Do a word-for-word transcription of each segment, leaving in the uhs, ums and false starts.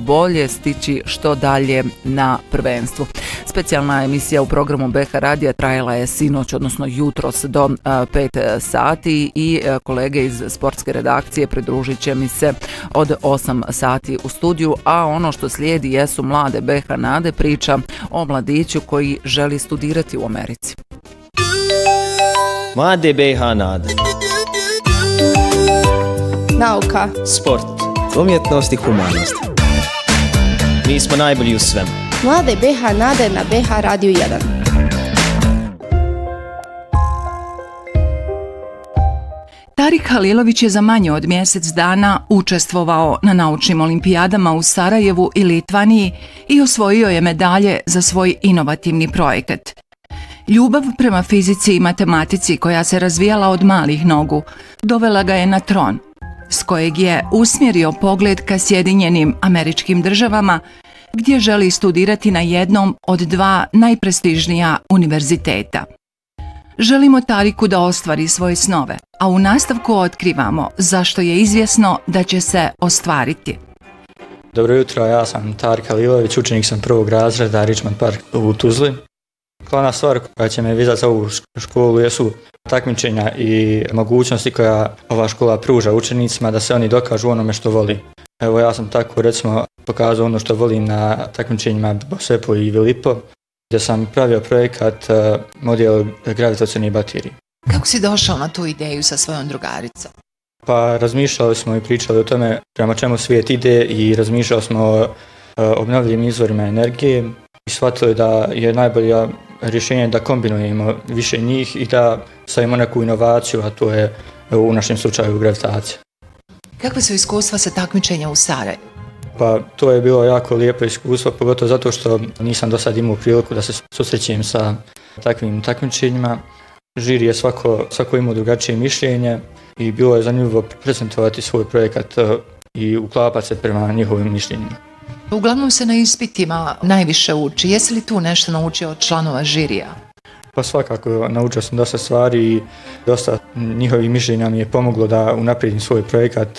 bolje stići što dalje na prvenstvu. Specijalna emisija u programu B H radija trajala je sinoć, odnosno jutros do pet sati i kolege iz sportske redakcije pridružit će mi se od osam sati u studiju, a ono što slijedi jesu mlade B H nade, priča o mladiću koji želi studirati u Americi. Mlade B H nade. Nauka, sport, umjetnost i humanost. Mi smo najbolji u svemu. Mlade B H nade na B H radiju jedan. Tarik Halilović je za manje od mjesec dana učestvovao na naučnim olimpijadama u Sarajevu i Litvaniji i osvojio je medalje za svoj inovativni projekat. Ljubav prema fizici i matematici koja se razvijala od malih nogu dovela ga je na tron, s kojeg je usmjerio pogled ka Sjedinjenim Američkim Državama, gdje želi studirati na jednom od dva najprestižnija univerziteta. Želimo Tariku da ostvari svoje snove, a u nastavku otkrivamo zašto je izvjesno da će se ostvariti. Dobro jutro, ja sam Tarik Halilović, učenik sam prvog razreda Richmond Park u Tuzli. Glavna stvar koja će me vezati za ovu školu jesu takmičenja i mogućnosti koja ova škola pruža učenicima da se oni dokažu onome što voli. Evo, ja sam tako recimo pokazao ono što volim na takmičenjima Bosepo i Vilipo, gdje sam pravio projekat model gravitacionih baterija. Kako si došao na tu ideju sa svojom drugaricom? Pa razmišljali smo i pričali o tome prema čemu svijet ide i razmišljali smo o obnovljivim izvorima energije i shvatili da je najbolje rješenje da kombinujemo više njih i da stavimo neku inovaciju, a to je u našem slučaju gravitacija. Kakve su iskustva sa takmičenja u Sarajevu? Pa to je bilo jako lijepo iskustvo, pogotovo zato što nisam do sad imao priliku da se susrećem sa takvim takmičenjima. Žiri je svako, svako imao drugačije mišljenje i bilo je zanimljivo prezentovati svoj projekat i uklapati se prema njihovim mišljenjima. Uglavnom se na ispitima najviše uči. Jesi li tu nešto naučio od članova žirija? Pa svakako, naučio sam dosta stvari i dosta njihovih mišljenja mi je pomoglo da unaprijedim svoj projekat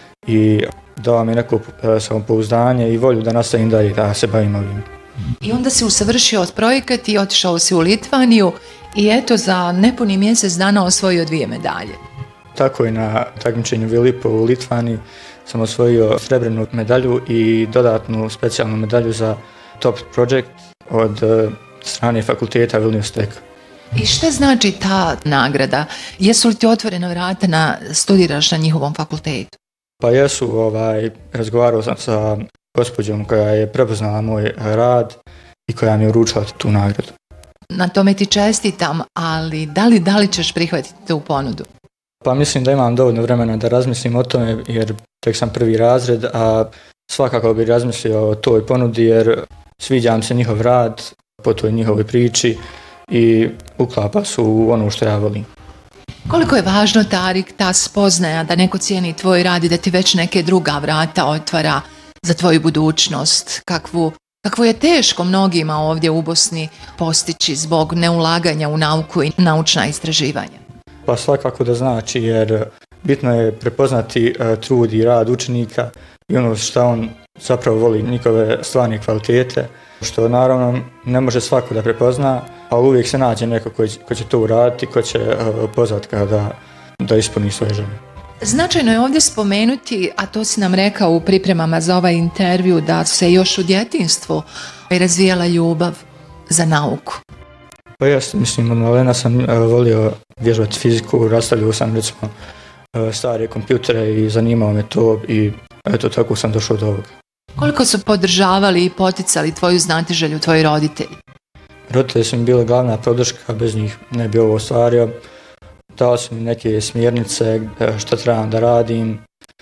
i dao mi neko samopouzdanje i volju da nastavim dalje da se bavim ovim. I onda si usavršio od projekat i otišao si u Litvaniju i eto za nepuni mjesec dana osvojio dvije medalje. Tako je, na takmičenju Vilipo u Litvaniji sam osvojio srebrnu medalju i dodatnu specijalnu medalju za top project od strane fakulteta Vilnius Tech. I šta znači ta nagrada? Jesu li ti otvorena vrata na studiraš na njihovom fakultetu? Pa jesu, ovaj, razgovarao sam sa gospođom koja je prepoznala moj rad i koja mi je uručila tu nagradu. Na tome ti čestitam, ali da li, da li ćeš prihvatiti tu ponudu? Pa mislim da imam dovoljno vremena da razmislim o tome jer tek sam prvi razred, a svakako bih razmislio o toj ponudi jer sviđa mi se njihov rad po toj njihovoj priči i uklapa su u ono što ja volim. Koliko je važno, Tarik, ta spoznaja da neko cijeni tvoj rad i da ti već neke druga vrata otvara za tvoju budućnost, kakvu, kakvu je teško mnogima ovdje u Bosni postići zbog neulaganja u nauku i naučna istraživanja? Pa svakako da znači jer bitno je prepoznati uh, trud i rad učenika i ono što on zapravo voli, njihove stvarne kvalitete, što naravno ne može svako da prepozna, ali uvijek se nađe neko ko će, ko će to uraditi, ko će uh, pozvati ga da, da ispuni svoje želje. Značajno je ovdje spomenuti, a to si nam rekao u pripremama za ovaj intervju, da se još u djetinjstvu razvijala ljubav za nauku. Pa jes, mislim, od malena sam uh, volio vježbati fiziku, rastavljao sam recimo uh, stare kompjutere i zanimao me to i eto tako sam došao do ovoga. Koliko su podržavali i poticali tvoju znatiželju tvoji roditelji? Roditelji su mi bili glavna podrška, bez njih ne bi ovo ostvario. Dao su mi neke smjernice što trebam da radim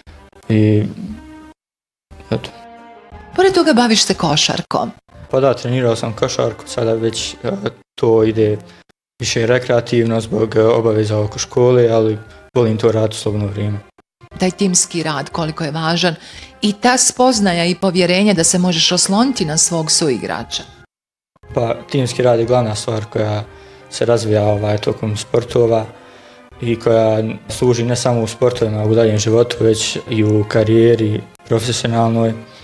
i eto. Pored toga baviš se košarkom? Pa da, trenirao sam košarku, sada već to ide više rekreativno zbog obaveza oko škole, ali volim to raditi u slobodno vrijeme. Taj timski rad koliko je važan i ta spoznaja i povjerenje da se možeš osloniti na svog suigrača. Pa timski rad je glavna stvar koja se razvija ovaj, tokom sportova i koja služi ne samo u sportovima u daljem životu, već i u karijeri profesionalnoj.